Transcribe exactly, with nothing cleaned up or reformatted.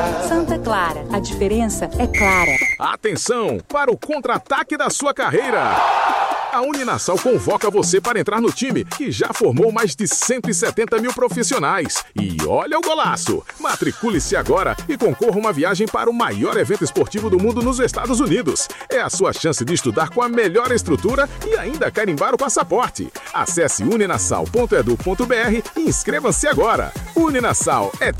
Santa Clara, a diferença é clara. Atenção para o contra-ataque da sua carreira. A Uninasal convoca você para entrar no time, que já formou mais de cento e setenta mil profissionais. E olha o golaço! Matricule-se agora e concorra a uma viagem para o maior evento esportivo do mundo nos Estados Unidos. É a sua chance de estudar com a melhor estrutura e ainda carimbar o passaporte. Acesse uninasal ponto edu ponto br e inscreva-se agora. Uninasal é